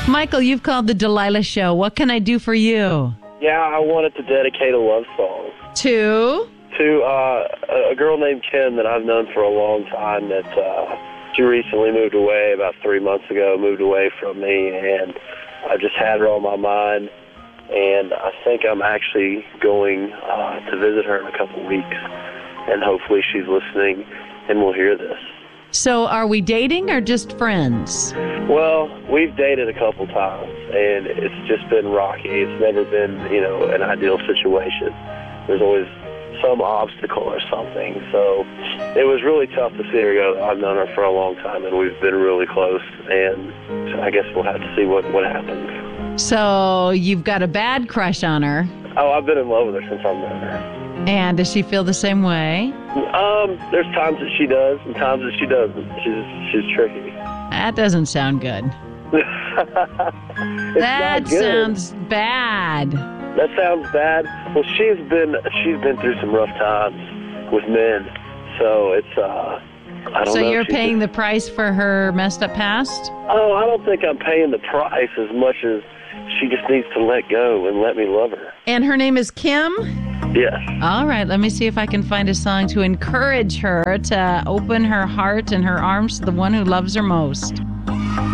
Michael, you've called the Delilah Show. What can I do for you? Yeah, I wanted to dedicate a love song To a girl named Kim that I've known for a long time. That she recently moved away about 3 months ago. Moved away from me, and I just had her on my mind. And I think I'm actually going to visit her in a couple weeks, and hopefully she's listening and will hear this. So are we dating or just friends? Well, we've dated a couple times, and it's just been rocky. It's never been, an ideal situation. There's always some obstacle or something. So it was really tough to see her go. I've known her for a long time, and we've been really close, and so I guess we'll have to see what happens. So you've got a bad crush on her. Oh, I've been in love with her since I've known her. And does she feel the same way? There's times that she does and times that she doesn't. She's tricky. That doesn't sound good. That sounds bad. That sounds bad. Well, she's been through some rough times with men, so it's I don't know. So you're paying the price for her messed up past? Oh, I don't think I'm paying the price as much as she just needs to let go and let me love her. And her name is Kim? Yes. All right, let me see if I can find a song to encourage her to open her heart and her arms to the one who loves her most.